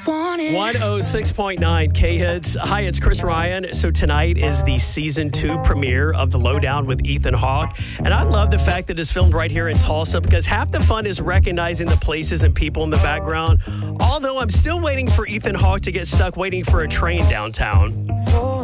106.9 K-Hits. Hi, it's Chris Ryan. So tonight is the season 2 premiere of The Lowdown with Ethan Hawke. And I love the fact that it's filmed right here in Tulsa because half the fun is recognizing the places and people in the background. Although I'm still waiting for Ethan Hawke to get stuck waiting for a train downtown.